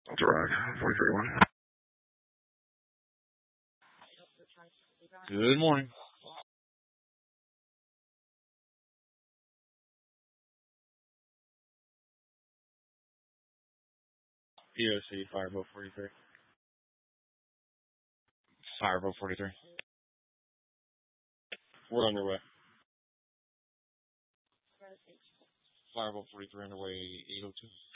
Drive, 43-1. Good morning. POC, Fireboat 43. Fireboat 43. We're underway. Fireboat 43 underway, 802.